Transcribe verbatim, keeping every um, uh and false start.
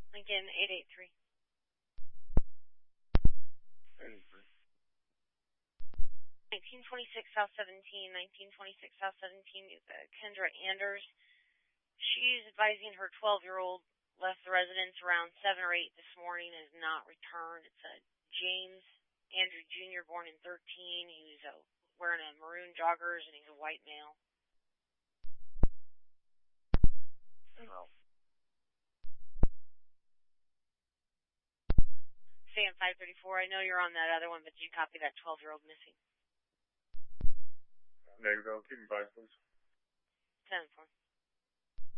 Lincoln eight eight three. eighty-three. nineteen twenty-six South seventeen, nineteen twenty-six South seventeen is uh, Kendra Anders. She's advising her twelve-year-old left the residence around seven or eight this morning and has not returned. It's a James Andrew Junior born in thirteen. He was uh, wearing a maroon joggers and he's a white male. No. Sam five thirty-four, I know you're on that other one, but did you copy that twelve-year-old missing? Negative. Keep me by, please. ten four.